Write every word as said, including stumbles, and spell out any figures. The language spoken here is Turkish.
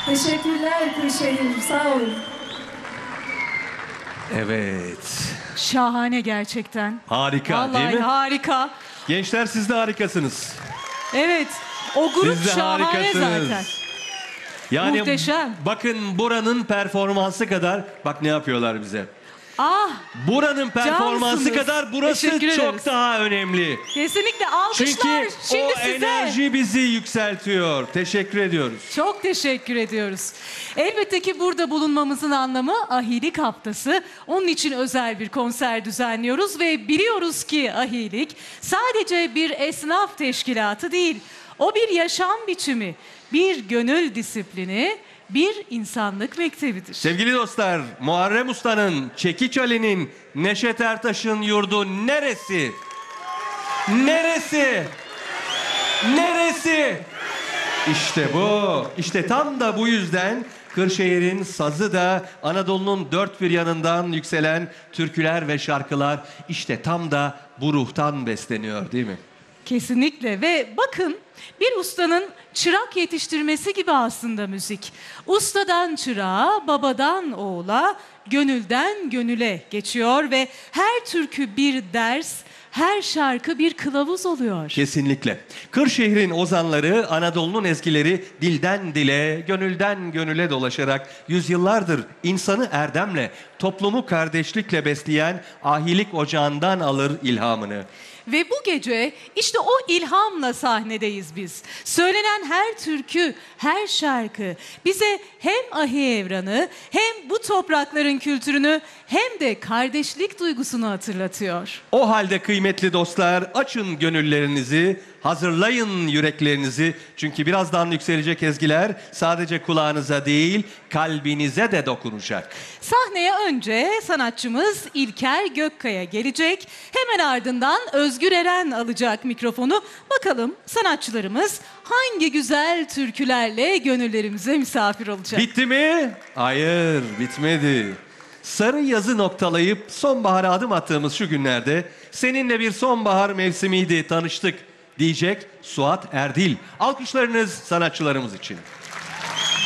Teşekkürler Kırşehir, sağ olun. Evet. Şahane gerçekten. Harika Vallahi değil mi? harika. Gençler siz de harikasınız. Evet. O grup Siz de şahane harikasınız. zaten. Yani Muhteşem. bakın buranın performansı kadar bak ne yapıyorlar bize. Ah, Buranın performansı Cansınız. kadar burası Teşekkür çok ederiz. daha önemli. kesinlikle alkışlar. Çünkü Şimdi o size. enerji bizi yükseltiyor. Teşekkür ediyoruz. Çok teşekkür ediyoruz. Elbette ki burada bulunmamızın anlamı Ahilik Haftası. Onun için özel bir konser düzenliyoruz ve biliyoruz ki Ahilik sadece bir esnaf teşkilatı değil. O bir yaşam biçimi, bir gönül disiplini, bir insanlık mektebidir. Sevgili dostlar, Muharrem Usta'nın, Çekiç Ali'nin, Neşet Ertaş'ın yurdu neresi? Neresi? Neresi? İşte bu. İşte tam da bu yüzden Kırşehir'in sazı da Anadolu'nun dört bir yanından yükselen türküler ve şarkılar işte tam da bu ruhtan besleniyor, değil mi? Kesinlikle ve bakın bir ustanın çırak yetiştirmesi gibi aslında müzik. Ustadan çırağa, babadan oğula, gönülden gönüle geçiyor ve her türkü bir ders, her şarkı bir kılavuz oluyor. Kesinlikle. Kırşehir'in ozanları, Anadolu'nun ezgileri dilden dile, gönülden gönüle dolaşarak yüzyıllardır insanı erdemle, toplumu kardeşlikle besleyen ahilik ocağından alır ilhamını. Ve bu gece işte o ilhamla sahnedeyiz biz. Söylenen her türkü, her şarkı bize hem ahi evranı, hem bu toprakların kültürünü, hem de kardeşlik duygusunu hatırlatıyor. O halde kıymetli dostlar, açın gönüllerinizi, hazırlayın yüreklerinizi. Çünkü birazdan yükselecek ezgiler sadece kulağınıza değil, kalbinize de dokunacak. Sahneye önce sanatçımız İlker Gökkaya gelecek. Hemen ardından Özgür Eren alacak mikrofonu. Bakalım sanatçılarımız hangi güzel türkülerle gönüllerimize misafir olacak? Bitti mi? Hayır, bitmedi. Sarı yazı noktalayıp sonbahara adım attığımız şu günlerde seninle bir sonbahar mevsimiydi, tanıştık diyecek Suat Erdil. Alkışlarınız sanatçılarımız için.